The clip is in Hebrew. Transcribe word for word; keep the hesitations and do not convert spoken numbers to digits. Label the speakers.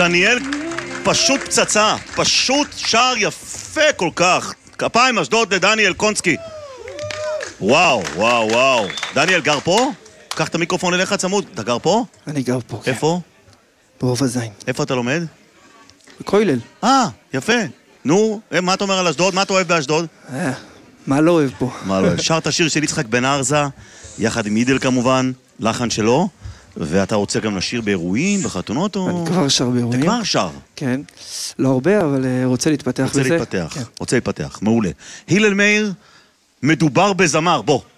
Speaker 1: דניאל פשוט פצצה, פשוט שער יפה כל כך. כפיים אשדוד לדניאל קונסקי. וואו, וואו, וואו. דניאל גר פה? קח את המיקרופון אליך צמוד. אתה גר פה?
Speaker 2: אני גר פה, כן.
Speaker 1: איפה?
Speaker 2: ברוב הזין.
Speaker 1: איפה אתה לומד?
Speaker 2: בכולל.
Speaker 1: אה, יפה. נו, מה אתה אומר על אשדוד? מה אתה אוהב באשדוד?
Speaker 2: אה, מה לא אוהב פה?
Speaker 1: מה לא אוהב? שרת השיר של יצחק בן ארזה, יחד עם אידל כמובן, לחן שלו, ואתה רוצה גם לשיר באירועים, בחתונות או...
Speaker 2: אני כבר שר באירועים.
Speaker 1: אתה כבר שר.
Speaker 2: כן. לא הרבה, אבל רוצה להתפתח
Speaker 1: רוצה
Speaker 2: בזה.
Speaker 1: להתפתח, רוצה להתפתח, מעולה. הלל מאיר, מדובר בזמר, בוא.